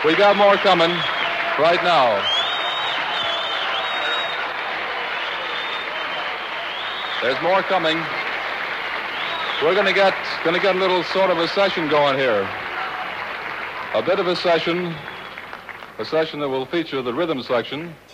We got more coming right now. There's more coming. We're going to get a little sort of a session going here. A bit of a session that will feature the rhythm section.